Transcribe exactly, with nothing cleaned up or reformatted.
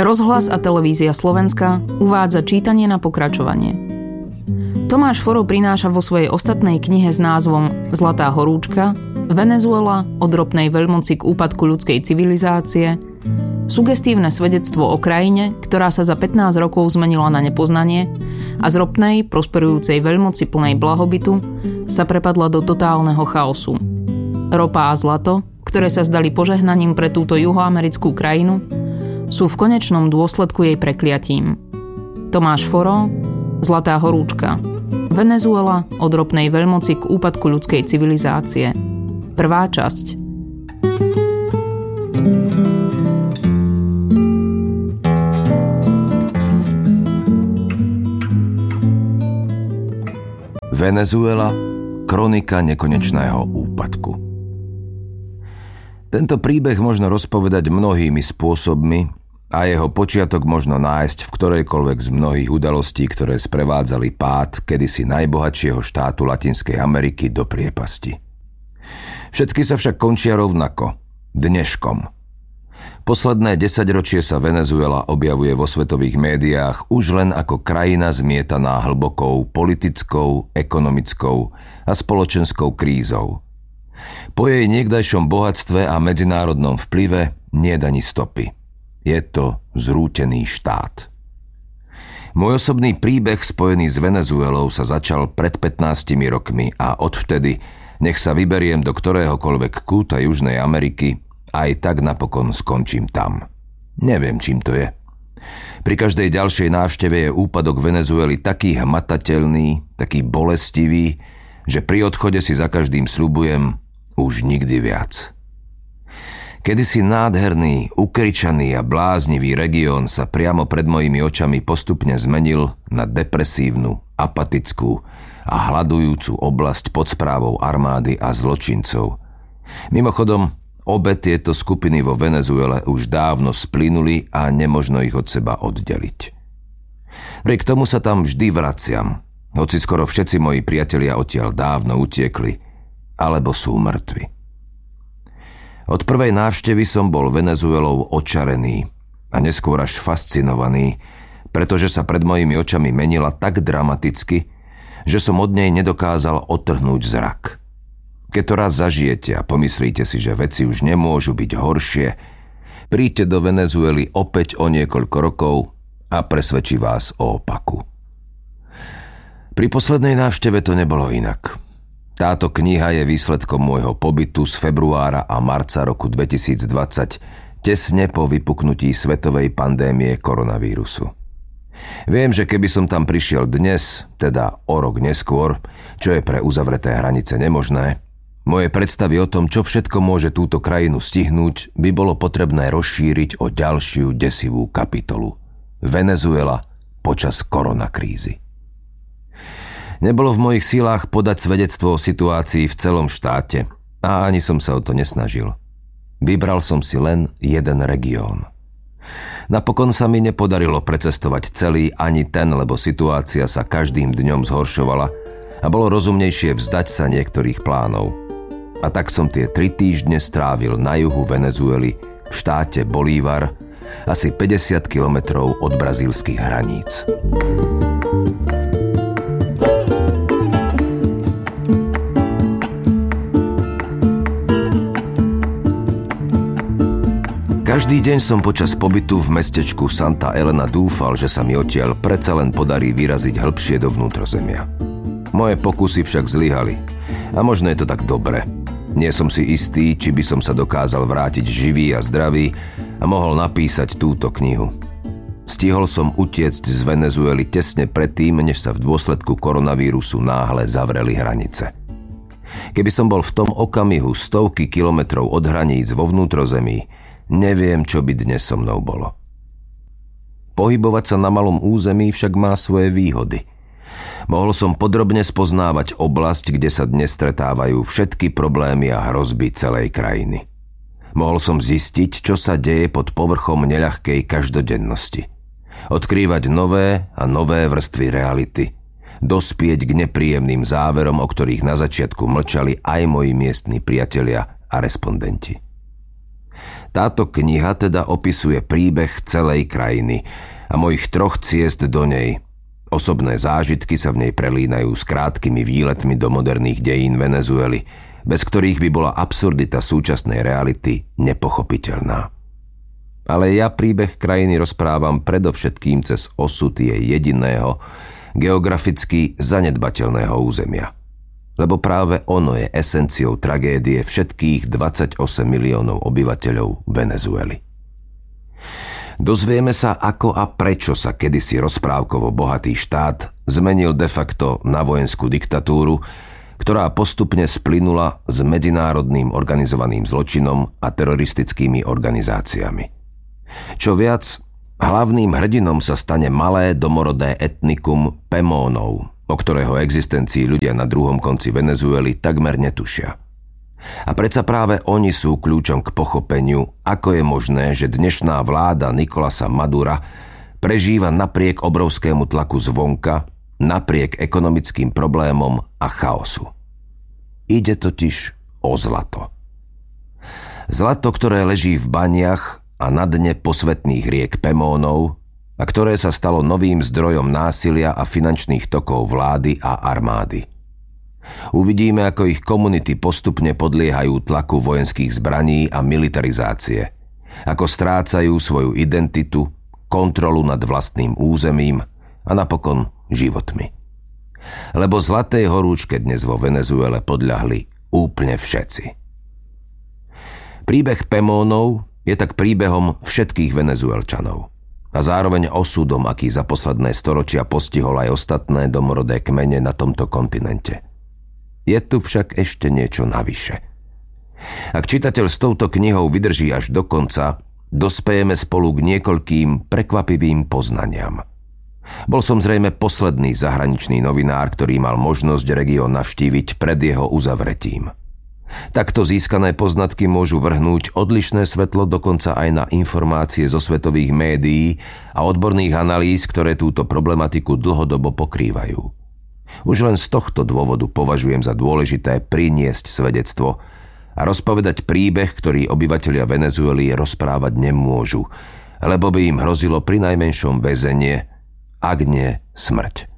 Rozhlas a televízia Slovenska uvádza čítanie na pokračovanie. Tomáš Foro prináša vo svojej ostatnej knihe s názvom Zlatá horúčka Venezuela od ropnej veľmoci k úpadku ľudskej civilizácie sugestívne svedectvo o krajine, ktorá sa za pätnásť rokov zmenila na nepoznanie a z ropnej, prosperujúcej veľmoci plnej blahobytu sa prepadla do totálneho chaosu. Ropa a zlato, ktoré sa zdali požehnaním pre túto juhoamerickú krajinu, sú v konečnom dôsledku jej prekliatím. Tomáš Foro, Zlatá horúčka. Venezuela od ropnej veľmoci k úpadku ľudskej civilizácie. Prvá časť. Venezuela, kronika nekonečného úpadku. Tento príbeh možno rozpovedať mnohými spôsobmi a jeho počiatok možno nájsť v ktorejkoľvek z mnohých udalostí, ktoré sprevádzali pád kedysi najbohatšieho štátu Latinskej Ameriky do priepasti. Všetky sa však končia rovnako, dneškom. Posledné desaťročie sa Venezuela objavuje vo svetových médiách už len ako krajina zmietaná hlbokou politickou, ekonomickou a spoločenskou krízou. Po jej niekdajšom bohatstve a medzinárodnom vplyve niet ani stopy. Je to zrútený štát. Môj osobný príbeh spojený s Venezuelou sa začal pred pätnástimi rokmi a odvtedy, nech sa vyberiem do ktoréhokoľvek kúta Južnej Ameriky, aj tak napokon skončím tam. Neviem, čím to je. Pri každej ďalšej návšteve je úpadok Venezuely taký hmatateľný, taký bolestivý, že pri odchode si za každým sľubujem už nikdy viac. Kedysi nádherný, ukričaný a bláznivý región sa priamo pred mojimi očami postupne zmenil na depresívnu, apatickú a hladujúcu oblasť pod správou armády a zločincov. Mimochodom, obe tieto skupiny vo Venezuele už dávno splynuli a nemožno ich od seba oddeliť. K tomu sa tam vždy vraciam, hoci skoro všetci moji priatelia odtiaľ dávno utiekli, alebo sú mŕtvi. Od prvej návštevy som bol Venezuelou očarený a neskôr až fascinovaný, pretože sa pred mojimi očami menila tak dramaticky, že som od nej nedokázal otrhnúť zrak. Keď to raz zažijete a pomyslíte si, že veci už nemôžu byť horšie, príďte do Venezuely opäť o niekoľko rokov a presvedčí vás o opaku. Pri poslednej návšteve to nebolo inak. Táto kniha je výsledkom môjho pobytu z februára a marca roku dvetisícdvadsať, tesne po vypuknutí svetovej pandémie koronavírusu. Viem, že keby som tam prišiel dnes, teda o rok neskôr, čo je pre uzavreté hranice nemožné, moje predstavy o tom, čo všetko môže túto krajinu stihnúť, by bolo potrebné rozšíriť o ďalšiu desivú kapitolu. Venezuela počas koronakrízy. Nebolo v mojich silách podať svedectvo o situácii v celom štáte a ani som sa o to nesnažil. Vybral som si len jeden región. Napokon sa mi nepodarilo precestovať celý ani ten, lebo situácia sa každým dňom zhoršovala a bolo rozumnejšie vzdať sa niektorých plánov. A tak som tie tri týždne strávil na juhu Venezuely v štáte Bolívar, asi päťdesiat kilometrov od brazílskych hraníc. Každý deň som počas pobytu v mestečku Santa Elena dúfal, že sa mi odtiaľ predsa len podarí vyraziť hĺbšie do vnútrozemia. Moje pokusy však zlyhali. A možno je to tak dobre. Nie som si istý, či by som sa dokázal vrátiť živý a zdravý a mohol napísať túto knihu. Stihol som utiecť z Venezuely tesne predtým, než sa v dôsledku koronavírusu náhle zavreli hranice. Keby som bol v tom okamihu stovky kilometrov od hraníc vo vnútrozemí, neviem, čo by dnes so mnou bolo. Pohybovať sa na malom území však má svoje výhody. Mohol som podrobne spoznávať oblasť, kde sa dnes stretávajú všetky problémy a hrozby celej krajiny. Mohol som zistiť, čo sa deje pod povrchom neľahkej každodennosti. Odkrývať nové a nové vrstvy reality. Dospieť k nepríjemným záverom, o ktorých na začiatku mlčali aj moji miestni priatelia a respondenti. Táto kniha teda opisuje príbeh celej krajiny a mojich troch ciest do nej. Osobné zážitky sa v nej prelínajú s krátkými výletmi do moderných dejín Venezuely, bez ktorých by bola absurdita súčasnej reality nepochopiteľná. Ale ja príbeh krajiny rozprávam predovšetkým cez osud jej jediného, geograficky zanedbateľného územia. Lebo práve ono je esenciou tragédie všetkých dvadsaťosem miliónov obyvateľov Venezuely. Dozvieme sa, ako a prečo sa kedysi rozprávkovo bohatý štát zmenil de facto na vojenskú diktatúru, ktorá postupne splynula s medzinárodným organizovaným zločinom a teroristickými organizáciami. Čo viac, hlavným hrdinom sa stane malé domorodé etnikum Pemónov, o ktorého existencii ľudia na druhom konci Venezuely takmer netušia. A predsa práve oni sú kľúčom k pochopeniu, ako je možné, že dnešná vláda Nicolasa Madura prežíva napriek obrovskému tlaku zvonka, napriek ekonomickým problémom a chaosu. Ide totiž o zlato. Zlato, ktoré leží v baniach a na dne posvetných riek Pemónov, a ktoré sa stalo novým zdrojom násilia a finančných tokov vlády a armády. Uvidíme, ako ich komunity postupne podliehajú tlaku vojenských zbraní a militarizácie, ako strácajú svoju identitu, kontrolu nad vlastným územím a napokon životmi. Lebo zlatej horúčke dnes vo Venezuele podľahli úplne všetci. Príbeh Pemónov je tak príbehom všetkých Venezuelčanov a zároveň osudom, aký za posledné storočia postihol aj ostatné domorodé kmene na tomto kontinente. Je tu však ešte niečo navyše. Ak čitateľ s touto knihou vydrží až do konca, dospejeme spolu k niekoľkým prekvapivým poznaniam. Bol som zrejme posledný zahraničný novinár, ktorý mal možnosť región navštíviť pred jeho uzavretím. Takto získané poznatky môžu vrhnúť odlišné svetlo dokonca aj na informácie zo svetových médií a odborných analýz, ktoré túto problematiku dlhodobo pokrývajú. Už len z tohto dôvodu považujem za dôležité priniesť svedectvo a rozpovedať príbeh, ktorý obyvatelia Venezuely rozprávať nemôžu, lebo by im hrozilo prinajmenšom väzenie, ak nie smrť.